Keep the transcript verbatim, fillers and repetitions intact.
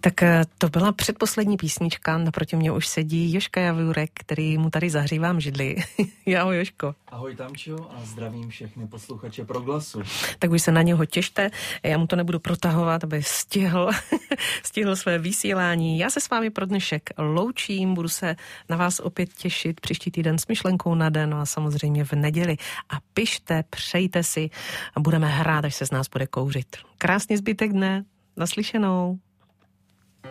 Tak to byla předposlední písnička, naproti mě už sedí Jožka Javůrek, který mu tady zahřívám židli. Ahoj Jožko. Ahoj Tamčo a zdravím všechny posluchače Proglasu. Tak už se na něho těšte, já mu to nebudu protahovat, aby stihl, stihl své vysílání. Já se s vámi pro dnešek loučím, budu se na vás opět těšit příští týden s myšlenkou na den, no a samozřejmě v neděli. A pište, přejte si a budeme hrát, až se z nás bude kouřit. Krásný zbytek dne, naslyšenou.